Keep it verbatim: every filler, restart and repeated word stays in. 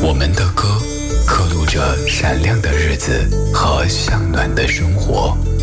我们的歌刻录着闪亮的日子和向暖的生活。